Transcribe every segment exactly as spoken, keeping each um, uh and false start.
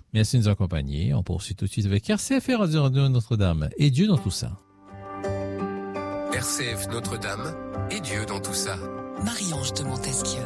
Merci de nous accompagner. On poursuit tout de suite avec R C F et Radio Notre-Dame et Dieu dans tout ça. R C F Notre-Dame et Dieu dans tout ça. Marie-Ange de Montesquieu.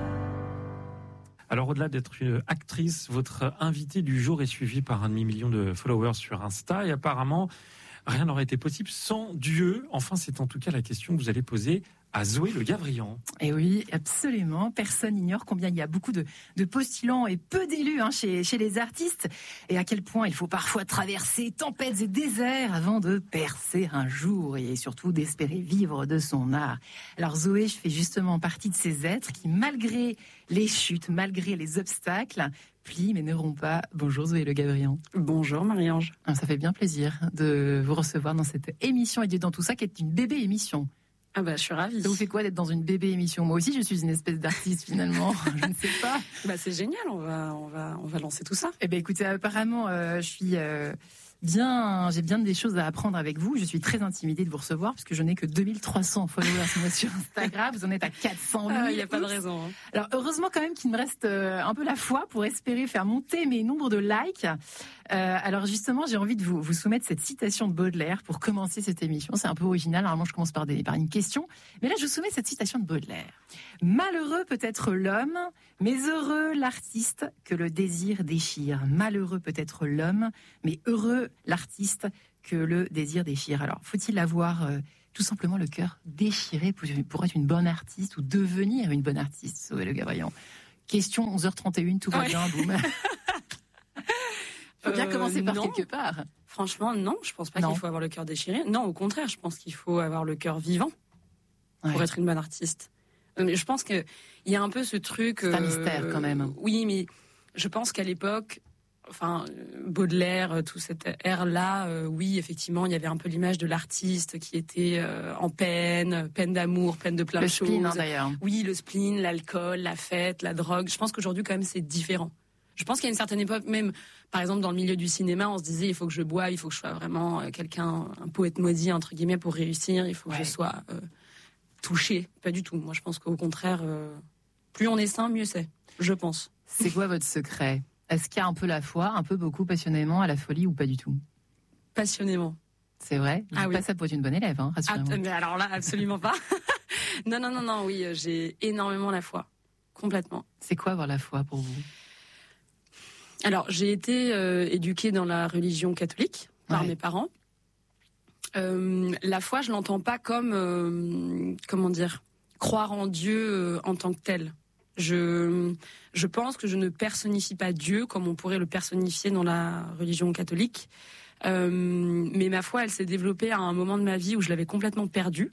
Alors, au-delà d'être une actrice, votre invitée du jour est suivie par un demi-million de followers sur Insta et apparemment, rien n'aurait été possible sans Dieu. Enfin, c'est en tout cas la question que vous allez poser à Zoé Le Gavrian. Et oui, absolument. Personne n'ignore combien il y a beaucoup de, de postulants et peu d'élus hein, chez, chez les artistes. Et à quel point il faut parfois traverser tempêtes et déserts avant de percer un jour et surtout d'espérer vivre de son art. Alors Zoé, je fais justement partie de ces êtres qui, malgré les chutes, malgré les obstacles, plient mais ne rompent pas. Bonjour Zoé Le Gavrian. Bonjour Marie-Ange. Ça fait bien plaisir de vous recevoir dans cette émission et dans tout ça qui est une bébé émission. Ah bah, je suis ravie. Ça vous fait quoi d'être dans une bébé émission? Moi aussi, je suis une espèce d'artiste finalement. Je ne sais pas. Bah, c'est génial. On va, on va, on va lancer tout ça. Eh ben, écoutez, apparemment, euh, je suis euh, bien, j'ai bien des choses à apprendre avec vous. Je suis très intimidée de vous recevoir parce que je n'ai que deux mille trois cents followers moi, sur Instagram. Vous en êtes à quatre cent mille. Il ah, n'y a pas de raison. Hein. Alors, heureusement quand même qu'il me reste euh, un peu la foi pour espérer faire monter mes nombres de likes. Euh, alors justement, j'ai envie de vous, vous soumettre cette citation de Baudelaire pour commencer cette émission. C'est un peu original. Normalement, je commence par, des, par une question. Mais là, je vous soumets cette citation de Baudelaire. Malheureux peut être l'homme, mais heureux l'artiste que le désir déchire. Malheureux peut être l'homme, mais heureux l'artiste que le désir déchire. Alors, faut-il avoir euh, tout simplement le cœur déchiré pour, pour être une bonne artiste ou devenir une bonne artiste, Zoé Le Gavrian? Question onze heures trente et une, tout va ouais. bien, boum. Il faut bien euh, commencer par non. quelque part. Franchement, non, je pense pas non. qu'il faut avoir le cœur déchiré. Non, au contraire, je pense qu'il faut avoir le cœur vivant pour ouais. être une bonne artiste. Mais je pense qu'il y a un peu ce truc... C'est un euh, mystère quand même. Oui, mais je pense qu'à l'époque, enfin, Baudelaire, tout cette ère-là, euh, oui, effectivement, il y avait un peu l'image de l'artiste qui était euh, en peine, peine d'amour, peine de plein le de choses. Le spleen, hein, d'ailleurs. Oui, le spleen, l'alcool, la fête, la drogue. Je pense qu'aujourd'hui, quand même, c'est différent. Je pense qu'à une certaine époque, même, par exemple, dans le milieu du cinéma, on se disait, il faut que je boive, il faut que je sois vraiment quelqu'un, un poète maudit, entre guillemets, pour réussir, il faut que ouais. je sois euh, touché. Pas du tout. Moi, je pense qu'au contraire, euh, plus on est sain, mieux c'est. Je pense. C'est quoi votre secret? Est-ce qu'il y a un peu la foi, un peu beaucoup passionnément à la folie ou pas du tout? Passionnément. C'est vrai? Je ah dis oui. pas ça pour être une bonne élève, hein, rassurez-moi. Ah, mais alors là, absolument pas. non, non, non, non, oui, j'ai énormément la foi. Complètement. C'est quoi avoir la foi pour vous? Alors, j'ai été euh, éduquée dans la religion catholique par ouais. mes parents. Euh, la foi, je l'entends pas comme, euh, comment dire, croire en Dieu euh, en tant que tel. Je, je pense que je ne personnifie pas Dieu comme on pourrait le personnifier dans la religion catholique. Euh, mais ma foi, elle s'est développée à un moment de ma vie où je l'avais complètement perdue.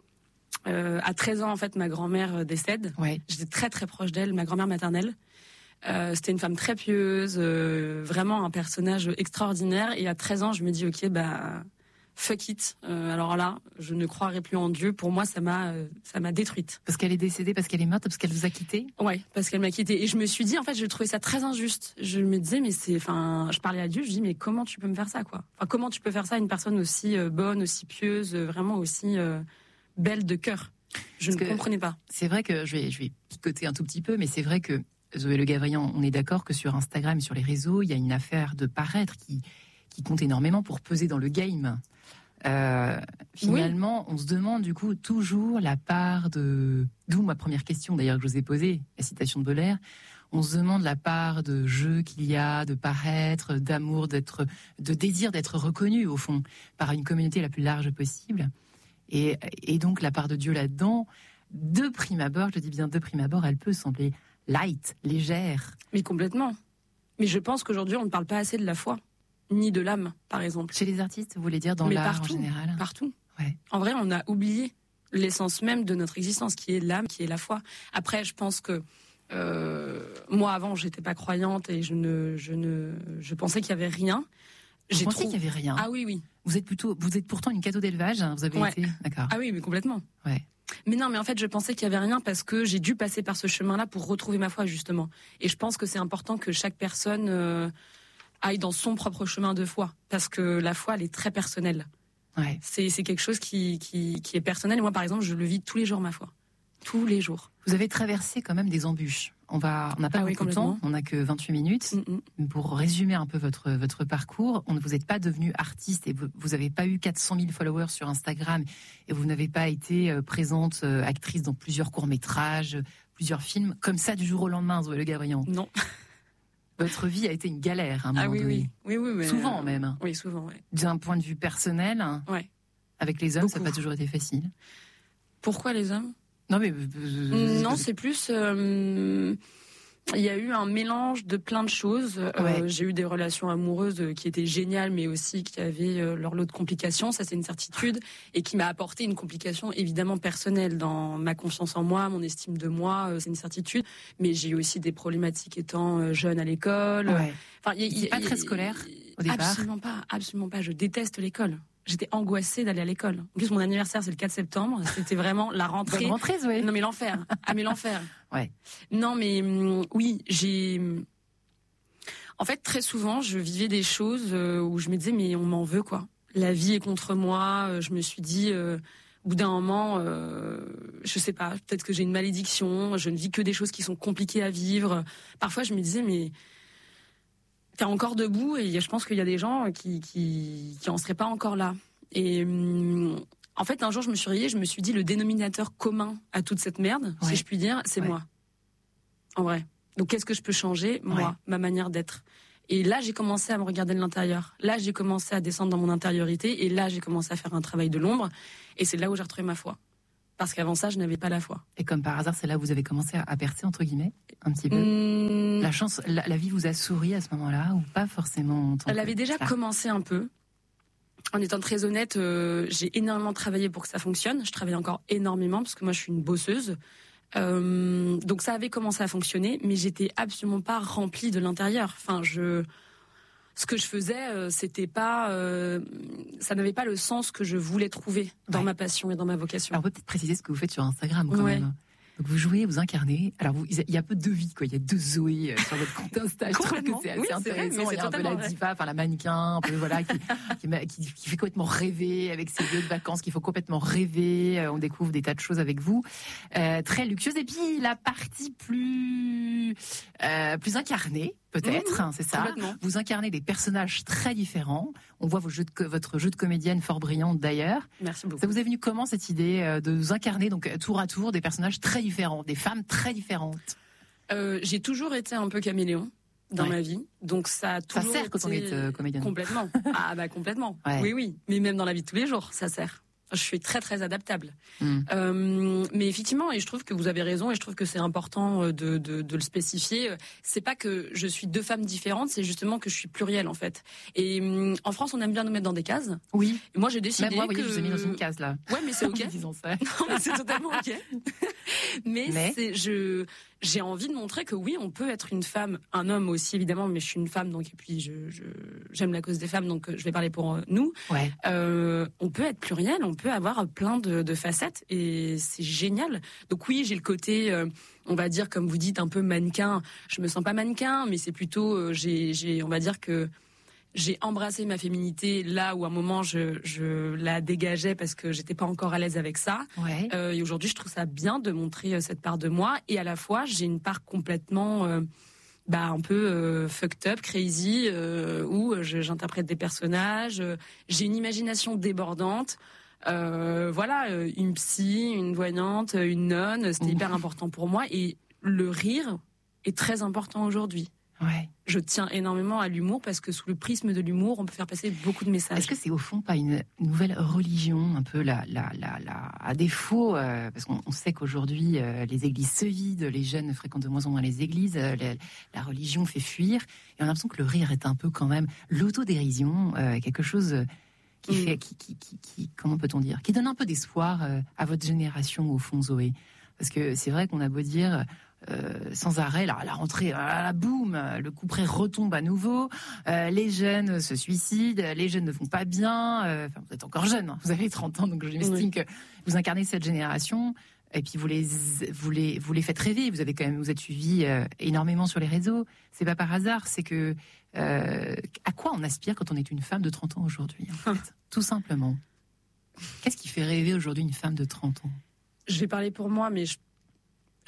Euh, à treize ans, en fait, ma grand-mère décède. Ouais. J'étais très très proche d'elle, ma grand-mère maternelle. Euh, c'était une femme très pieuse, euh, vraiment un personnage extraordinaire. Et à treize ans, je me dis, ok, bah fuck it. Euh, alors là, je ne croirai plus en Dieu. Pour moi, ça m'a, euh, ça m'a détruite. Parce qu'elle est décédée, parce qu'elle est morte, parce qu'elle vous a quitté. Ouais, parce qu'elle m'a quittée. Et je me suis dit, en fait, je trouvais ça très injuste. Je me disais, mais c'est, enfin, je parlais à Dieu, je dis, mais comment tu peux me faire ça, quoi? Enfin, comment tu peux faire ça à une personne aussi euh, bonne, aussi pieuse, euh, vraiment aussi euh, belle de cœur? Je parce ne comprenais pas. C'est vrai que je vais, je vais picoter un tout petit peu, mais c'est vrai que Zoé Le Gavrian, on est d'accord que sur Instagram et sur les réseaux, il y a une affaire de paraître qui, qui compte énormément pour peser dans le game. Euh, finalement, oui. on se demande du coup toujours la part de... D'où ma première question d'ailleurs que je vous ai posée, la citation de Baudelaire. On se demande la part de jeu qu'il y a, de paraître, d'amour, d'être, de désir d'être reconnu au fond par une communauté la plus large possible. Et, et donc la part de Dieu là-dedans, de prime abord, je dis bien de prime abord, elle peut sembler light, légère. Mais complètement. Mais je pense qu'aujourd'hui, on ne parle pas assez de la foi, ni de l'âme, par exemple. Chez les artistes, vous voulez dire dans Mais l'art partout, en général? Partout. Ouais. En vrai, on a oublié l'essence même de notre existence, qui est l'âme, qui est la foi. Après, je pense que euh, moi, avant, j'étais pas croyante et je ne, je ne, je pensais qu'il y avait rien. J'ai pensé trop... qu'il y avait rien. Ah oui, oui. Vous êtes plutôt, vous êtes pourtant une cadeau d'élevage. Vous avez ouais. été, d'accord. Ah oui, mais complètement. Ouais. Mais non, mais en fait, je pensais qu'il y avait rien parce que j'ai dû passer par ce chemin-là pour retrouver ma foi, justement. Et je pense que c'est important que chaque personne euh, aille dans son propre chemin de foi, parce que la foi, elle est très personnelle. Ouais. C'est, c'est quelque chose qui, qui, qui est personnel. Et moi, par exemple, je le vis tous les jours, ma foi. Tous les jours. Vous avez traversé quand même des embûches on va, on n'a pas Ah oui, beaucoup de temps, complètement. on n'a que vingt-huit minutes. Mm-mm. Pour résumer un peu votre, votre parcours, on, vous n'êtes pas devenu artiste et vous n'avez pas eu quatre cent mille followers sur Instagram et vous n'avez pas été euh, présente euh, actrice dans plusieurs courts-métrages, plusieurs films, comme ça du jour au lendemain, Zoé Le Gavrian. Non. Votre vie a été une galère à un moment Ah oui, donné. oui. Oui, oui, mais, Souvent euh, même. Oui, souvent, oui. D'un point de vue personnel, Ouais. avec les hommes, ça n'a Beaucoup. pas toujours été facile. Pourquoi les hommes Non, mais. euh, Non, c'est plus. euh, Il y a eu un mélange de plein de choses. Euh, Ouais. j'ai eu des relations amoureuses qui étaient géniales, mais aussi qui avaient euh, leur lot de complications. Ça, c'est une certitude, et qui m'a apporté une complication évidemment personnelle dans ma confiance en moi, mon estime de moi. euh, c'est une certitude. Mais j'ai eu aussi des problématiques étant euh, jeune à l'école. Ouais. Enfin, il y a- il y C'est a- pas très scolaire, au départ. Absolument pas, absolument pas. Je déteste l'école. J'étais angoissée d'aller à l'école. En plus, mon anniversaire, c'est le quatre septembre. C'était vraiment la rentrée. Bonne rentrée, Zoé. Non mais l'enfer. Ah mais l'enfer. Ouais. Non mais hum, oui, j'ai. En fait, très souvent, je vivais des choses euh, où je me disais mais on m'en veut quoi. La vie est contre moi. Euh, Je me suis dit. Euh, au bout d'un moment, euh, je sais pas, peut-être que j'ai une malédiction. Je ne vis que des choses qui sont compliquées à vivre. Parfois, je me disais mais t'es encore debout, et je pense qu'il y a des gens qui qui qui en seraient pas encore là. Et hum, en fait, un jour, je me suis réveillée, je me suis dit le dénominateur commun à toute cette merde, Ouais. si je puis dire, c'est Ouais. moi. En vrai. Donc, qu'est-ce que je peux changer, moi, Ouais. ma manière d'être. Et là, j'ai commencé à me regarder de l'intérieur. Là, j'ai commencé à descendre dans mon intériorité, et là, j'ai commencé à faire un travail de l'ombre. Et c'est là où j'ai retrouvé ma foi. Parce qu'avant ça, je n'avais pas la foi. Et comme par hasard, c'est là où vous avez commencé à, à percer, entre guillemets, un petit peu. Hum, La chance, la, la vie vous a souri à ce moment-là, ou pas forcément en tant Elle que avait déjà star. commencé un peu. En étant très honnête, euh, j'ai énormément travaillé pour que ça fonctionne. Je travaille encore énormément parce que moi, je suis une bosseuse. Euh, donc ça avait commencé à fonctionner, mais j'étais absolument pas remplie de l'intérieur. Enfin, je, ce que je faisais, euh, c'était pas, euh, ça n'avait pas le sens que je voulais trouver dans Ouais. ma passion et dans ma vocation. Alors, on peut peut-être préciser ce que vous faites sur Instagram, quand Ouais. même. Donc, vous jouez, vous incarnez. Alors, vous- il y a un peu deux vies, quoi. Il y a deux Zoé euh, sur votre compte Insta. Je trouve que Complètement. c'est assez Oui, c'est vrai, intéressant. mais c'est Il y a un peu totalement la vrai. diva, enfin, la mannequin, un peu, voilà, qui, qui, qui- qui fait complètement rêver avec ses lieux de vacances, qu'il faut complètement rêver. Euh, On découvre des tas de choses avec vous. Euh, très luxueuse. Et puis, la partie plus, euh, plus incarnée, peut-être, hein, c'est ça. Complètement. Vous incarnez des personnages très différents. On voit vos jeux de, co- votre jeu de comédienne fort brillante, d'ailleurs. Merci beaucoup. Ça vous est venu comment, cette idée euh, de vous incarner donc euh, tour à tour des personnages très différents, des femmes très différentes? Euh, j'ai toujours été un peu caméléon dans Ouais. ma vie, donc ça a Ça toujours sert quand on été- est euh, comédienne. Complètement. Ah bah complètement. Ouais. Oui, oui. Mais même dans la vie de tous les jours, ça sert. Je suis très très adaptable. Mm. Euh, mais effectivement, et je trouve que vous avez raison, et je trouve que c'est important euh, de, de, de le spécifier. C'est pas que je suis deux femmes différentes, c'est justement que je suis plurielle en fait. Et hum, en France, on aime bien nous mettre dans des cases. Oui, Et moi, j'ai décidé même moi, vous que. voyez, je vous ai mis dans une case là. Ouais, mais c'est ok. En disant ça. Non, mais c'est totalement ok. mais Mais c'est je j'ai envie de montrer que oui, on peut être une femme, un homme aussi évidemment, mais je suis une femme donc et puis je je- j'aime la cause des femmes donc euh, je vais parler pour euh, nous. Ouais. Euh, on peut être pluriel, on peut avoir plein de, de facettes et c'est génial. Donc oui, j'ai le côté, euh, on va dire comme vous dites, un peu mannequin. Je me sens pas mannequin, mais c'est plutôt, euh, j'ai, j'ai, on va dire que j'ai embrassé ma féminité là où à un moment je, je la dégageais parce que j'étais pas encore à l'aise avec ça. Ouais. Euh, et aujourd'hui, je trouve ça bien de montrer euh, cette part de moi. Et à la fois, j'ai une part complètement, euh, bah, un peu euh, fucked up, crazy, euh, où euh, je- j'interprète des personnages. euh, j'ai une imagination débordante. Euh, voilà, euh, une psy, une voyante, euh, une nonne. C'était Ouh. hyper important pour moi. Et le rire est très important aujourd'hui. Ouais. Je tiens énormément à l'humour parce que sous le prisme de l'humour, on peut faire passer beaucoup de messages. Est-ce que c'est au fond pas une nouvelle religion, un peu la, la, la, la à défaut, euh, parce qu'on on sait qu'aujourd'hui euh, les églises se vident, les jeunes fréquentent de moins en moins les églises, euh, la, la religion fait fuir, et on a l'impression que le rire est un peu quand même l'autodérision, euh, quelque chose qui Mm. fait, qui, qui, qui, qui- comment peut-on dire, qui donne un peu d'espoir euh, à votre génération au fond, Zoé, parce que c'est vrai qu'on a beau dire. Euh, sans arrêt, la, la rentrée, ah, la boum, le coup près retombe à nouveau. Euh, les jeunes se suicident, les jeunes ne vont pas bien. euh, Enfin, vous êtes encore jeune, hein, vous avez trente ans, donc j'estime Oui. que vous incarnez cette génération. Et puis vous les, vous les, vous les faites rêver. Vous avez quand même, vous êtes suivis euh, énormément sur les réseaux. C'est pas par hasard. C'est que euh, à quoi on aspire quand on est une femme de trente ans aujourd'hui, en fait, tout simplement. Qu'est-ce qui fait rêver aujourd'hui une femme de trente ans? Je vais parler pour moi, mais je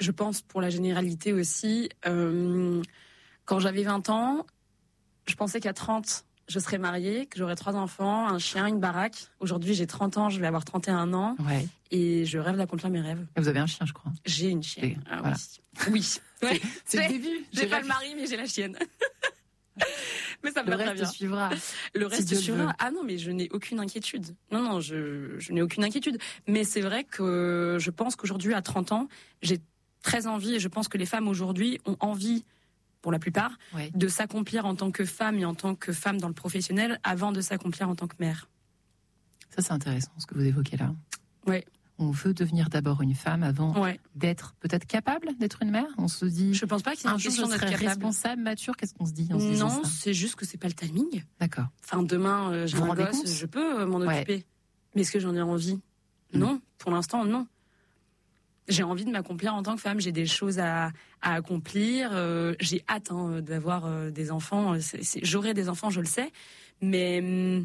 je pense pour la généralité aussi, euh, quand j'avais vingt ans, je pensais qu'à trente, je serais mariée, que j'aurais trois enfants, un chien, une baraque. Aujourd'hui, j'ai trente ans, je vais avoir trente et un ans. Ouais. Et je rêve d'accomplir mes rêves. Et vous avez un chien, je crois. J'ai une chienne. Et Ah, voilà. Oui. Oui. Ouais. C'est le début. J'ai pas le mari, mais j'ai la chienne. Mais ça me Le va très reste bien. suivra. Le reste Dieu le suivra. veut. Ah non, mais je n'ai aucune inquiétude. Non, non, je, je n'ai aucune inquiétude. Mais c'est vrai que je pense qu'aujourd'hui, à trente ans, j'ai très envie, et je pense que les femmes aujourd'hui ont envie, pour la plupart, Ouais. de s'accomplir en tant que femme et en tant que femme dans le professionnel avant de s'accomplir en tant que mère. Ça, c'est intéressant, ce que vous évoquez là. Ouais. On veut devenir d'abord une femme avant Ouais. d'être peut-être capable d'être une mère. On se dit, Je pense pas que c'est un une jour, je question d'être serai capable. responsable, mature. Qu'est-ce qu'on se dit en se disant Non, ça c'est juste que c'est pas le timing. D'accord. Enfin, demain, euh, j'ai Vous un vous rendez gosse, compte je peux euh, m'en Ouais. occuper. Mais est-ce que j'en ai envie ? Mm. Non, pour l'instant, non. J'ai envie de m'accomplir en tant que femme. J'ai des choses à, à accomplir. Euh, j'ai hâte hein, d'avoir euh, des enfants. C'est, c'est, j'aurai des enfants, je le sais. Mais hum,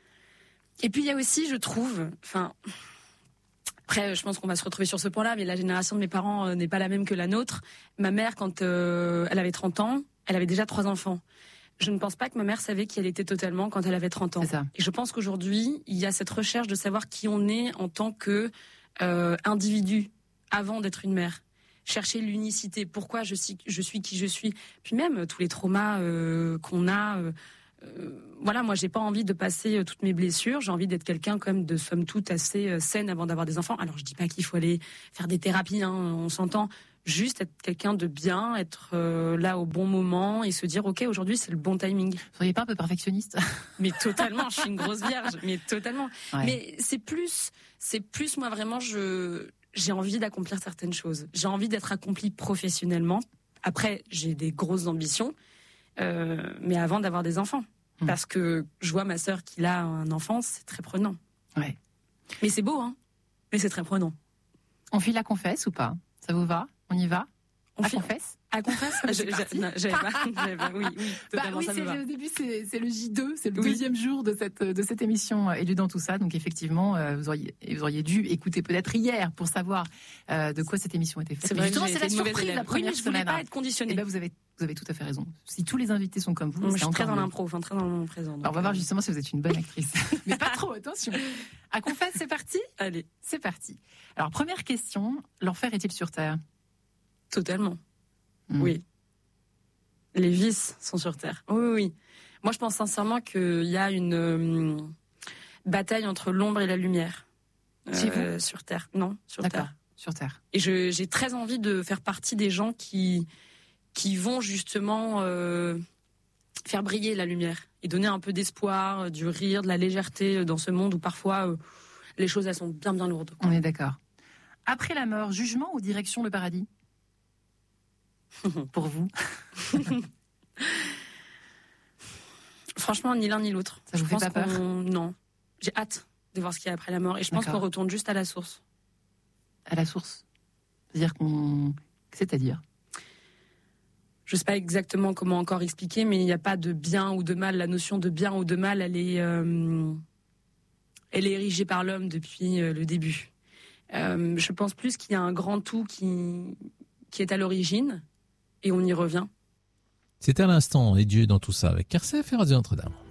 et puis il y a aussi, je trouve, enfin. Après, je pense qu'on va se retrouver sur ce point-là, mais la génération de mes parents euh, n'est pas la même que la nôtre. Ma mère, quand euh, elle avait trente ans, elle avait déjà trois enfants. Je ne pense pas que ma mère savait qui elle était totalement quand elle avait trente ans. C'est ça. Et je pense qu'aujourd'hui, il y a cette recherche de savoir qui on est en tant que euh, individu avant d'être une mère. Chercher l'unicité. Pourquoi je suis, je suis qui je suis. Puis même euh, tous les traumas euh, qu'on a. Euh, euh, voilà, moi, j'ai pas envie de passer euh, toutes mes blessures. J'ai envie d'être quelqu'un quand même de somme toute assez euh, saine avant d'avoir des enfants. Alors, je dis pas qu'il faut aller faire des thérapies. Hein, on s'entend. Juste être quelqu'un de bien, être euh, là au bon moment et se dire ok, aujourd'hui c'est le bon timing. Vous seriez pas un peu perfectionniste? Mais totalement, je suis une grosse vierge, mais totalement. Ouais. Mais c'est plus, c'est plus moi vraiment, je j'ai envie d'accomplir certaines choses. J'ai envie d'être accomplie professionnellement. Après, j'ai des grosses ambitions, euh, mais avant d'avoir des enfants, Hmm. parce que je vois ma sœur qui a un enfant, c'est très prenant. Ouais. Mais c'est beau, hein. Mais c'est très prenant. On file la confesse ou pas? Ça vous va? On y va? On La fait confesse? à confesse. C'est Je- parti. je- non, J'avais pas, j'avais pas. Oui, oui, Bah totalement, oui, ça me c'est va. le- au début, c'est c'est le J deux, c'est le Oui. deuxième jour de cette, de cette émission euh, Éludant tout ça. Donc effectivement, euh, vous auriez, vous auriez dû écouter peut-être hier pour savoir euh, de quoi cette émission était faite. C'est Mais vrai que justement, j'ai c'est été la une mauvaise surprise élève. la Oui, première mais je voulais semaine. pas être conditionnée. Eh ben, vous avez, vous avez tout à fait raison. Si tous les invités sont comme vous, Je c'est suis très encore dans mieux. l'impro, enfin très dans le présent. Alors, on va voir justement si vous êtes une bonne actrice. Mais pas trop, attention. À confesse, c'est parti? Allez, C'est parti. Alors, première question, l'enfer est-il sur Terre? totalement. Hmm. Oui. Les vices sont sur Terre. Oui, oui, oui. Moi, je pense sincèrement qu'il y a une euh, bataille entre l'ombre et la lumière. Chez euh, sur Terre. Non, sur D'accord, Terre. sur Terre. Et je- j'ai très envie de faire partie des gens qui, qui vont justement euh, faire briller la lumière et donner un peu d'espoir, euh, du rire, de la légèreté euh, dans ce monde où parfois euh, les choses elles sont bien bien lourdes. On est d'accord. Après la mort, jugement ou direction le paradis? Pour vous? Franchement, ni l'un ni l'autre. Ça vous Je fait pense pas peur? qu'on- Non. J'ai hâte de voir ce qu'il y a après la mort et je pense D'accord. qu'on retourne juste à la source. À la source. C'est-à-dire qu'on... C'est-à-dire? Je sais pas exactement comment encore expliquer, mais il n'y a pas de bien ou de mal. La notion de bien ou de mal, elle est, euh, elle est érigée par l'homme depuis euh, le début. Euh, je pense plus qu'il y a un grand tout qui, qui est à l'origine, et on y revient. C'est à l'instant, et Dieu dans tout ça, avec R C F et Radio Notre-Dame.